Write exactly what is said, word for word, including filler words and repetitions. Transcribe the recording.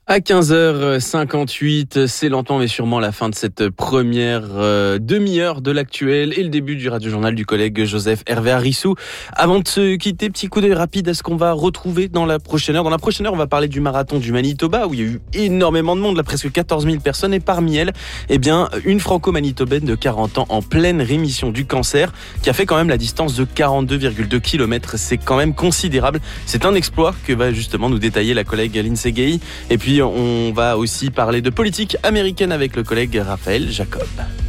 À quinze heures cinquante-huit, c'est lentement mais sûrement la fin de cette première euh, demi-heure de l'actuel et le début du radio-journal du collègue Joseph Hervé Arissou. Avant de se quitter, petit coup d'œil rapide à ce qu'on va retrouver dans la prochaine heure. Dans la prochaine heure, on va parler du marathon du Manitoba où il y a eu énormément de monde, là presque quatorze mille personnes, et parmi elles, eh bien, une franco-manitobaine de quarante ans en pleine rémission du cancer qui a fait quand même la distance de quarante-deux virgule deux kilomètres. C'est quand même considérable. C'est un exploit que va justement nous détailler la collègue Lindsay Gay. Et puis on va aussi parler de politique américaine avec le collègue Raphaël Jacob.